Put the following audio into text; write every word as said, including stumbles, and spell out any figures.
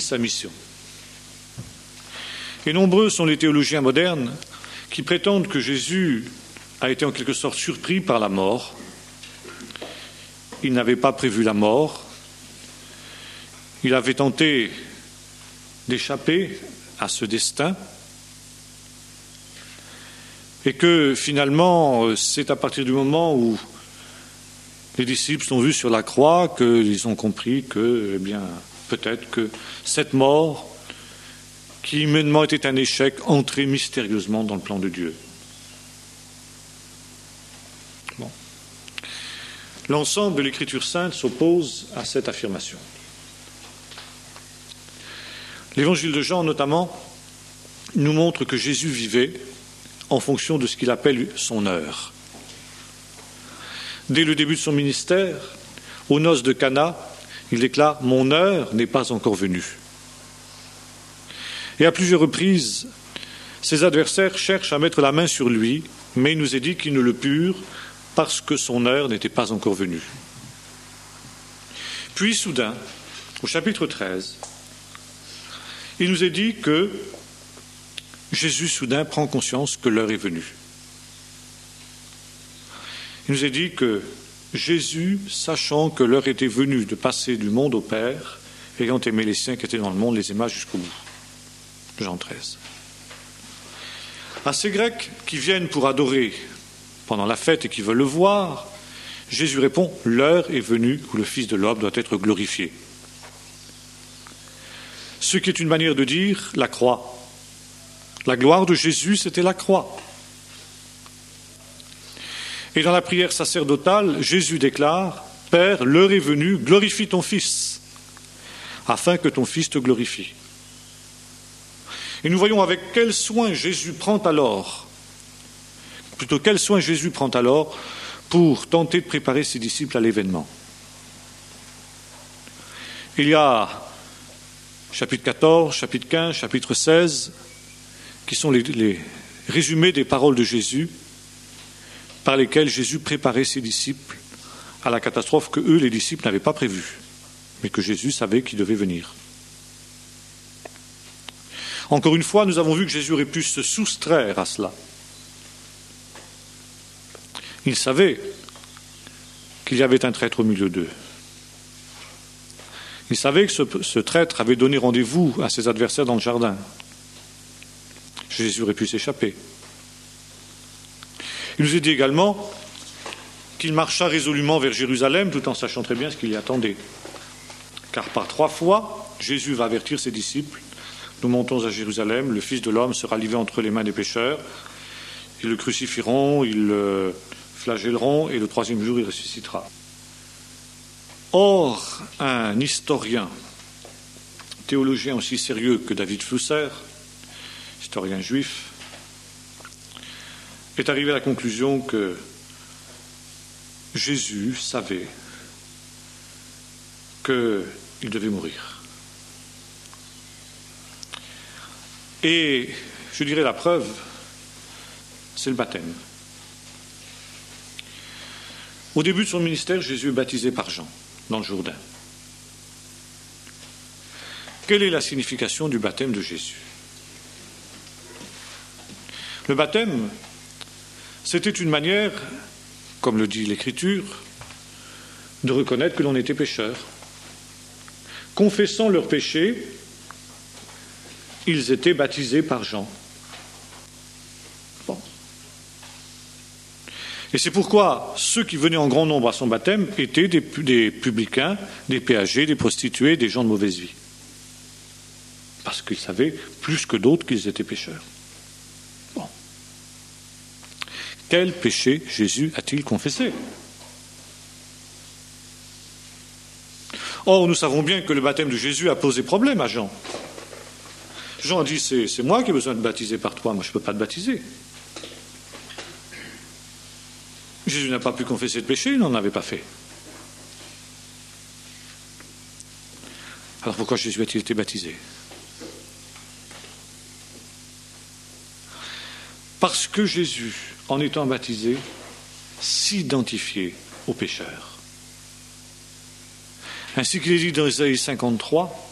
sa mission. Et nombreux sont les théologiens modernes qui prétendent que Jésus a été en quelque sorte surpris par la mort. Il n'avait pas prévu la mort. Il avait tenté d'échapper à ce destin. Et que finalement, c'est à partir du moment où les disciples sont vus sur la croix qu'ils ont compris que, eh bien, peut-être que cette mort, qui humainement était un échec, entrait mystérieusement dans le plan de Dieu. Bon. L'ensemble de l'Écriture sainte s'oppose à cette affirmation. L'Évangile de Jean, notamment, nous montre que Jésus vivait en fonction de ce qu'il appelle son heure. Dès le début de son ministère, aux noces de Cana, il déclare « Mon heure n'est pas encore venue ». Et à plusieurs reprises, ses adversaires cherchent à mettre la main sur lui, mais il nous est dit qu'ils ne le purent parce que son heure n'était pas encore venue. Puis soudain, au chapitre treize, il nous est dit que Jésus soudain prend conscience que l'heure est venue. Il nous est dit que Jésus, sachant que l'heure était venue de passer du monde au Père, ayant aimé les siens qui étaient dans le monde, les aima jusqu'au bout. Jean treize. À ces Grecs qui viennent pour adorer pendant la fête et qui veulent le voir, Jésus répond « L'heure est venue où le Fils de l'homme doit être glorifié ». Ce qui est une manière de dire la croix. La gloire de Jésus, c'était la croix. Et dans la prière sacerdotale, Jésus déclare « Père, l'heure est venue, glorifie ton Fils, afin que ton Fils te glorifie ». Et nous voyons avec quel soin Jésus prend alors, plutôt quel soin Jésus prend alors pour tenter de préparer ses disciples à l'événement. Il y a chapitre quatorze, chapitre quinze, chapitre seize, qui sont les, les résumés des paroles de Jésus, par lesquelles Jésus préparait ses disciples à la catastrophe que eux, les disciples, n'avaient pas prévue, mais que Jésus savait qu'il devait venir. Encore une fois, nous avons vu que Jésus aurait pu se soustraire à cela. Il savait qu'il y avait un traître au milieu d'eux. Il savait que ce, ce traître avait donné rendez-vous à ses adversaires dans le jardin. Jésus aurait pu s'échapper. Il nous a dit également qu'il marcha résolument vers Jérusalem tout en sachant très bien ce qu'il y attendait. Car par trois fois, Jésus va avertir ses disciples. Nous montons à Jérusalem, le Fils de l'homme sera livré entre les mains des pécheurs. Ils le crucifieront, ils le flagelleront et le troisième jour il ressuscitera. Or, un historien, théologien aussi sérieux que David Flusser, historien juif, est arrivé à la conclusion que Jésus savait qu'il devait mourir. Et je dirais la preuve, c'est le baptême. Au début de son ministère, Jésus est baptisé par Jean, dans le Jourdain. Quelle est la signification du baptême de Jésus ? Le baptême, c'était une manière, comme le dit l'Écriture, de reconnaître que l'on était pécheur. Confessant leurs péchés, ils étaient baptisés par Jean. Bon. Et c'est pourquoi ceux qui venaient en grand nombre à son baptême étaient des, des publicains, des péagers, des prostituées, des gens de mauvaise vie. Parce qu'ils savaient plus que d'autres qu'ils étaient pécheurs. Bon. Quel péché Jésus a-t-il confessé ? Or, nous savons bien que le baptême de Jésus a posé problème à Jean. Jean dit, c'est, c'est moi qui ai besoin de baptiser par toi, moi je ne peux pas te baptiser. Jésus n'a pas pu confesser de péché, il n'en avait pas fait. Alors pourquoi Jésus a-t-il été baptisé ? Parce que Jésus, en étant baptisé, s'identifiait aux pécheurs. Ainsi qu'il est dit dans Ésaïe cinquante-trois,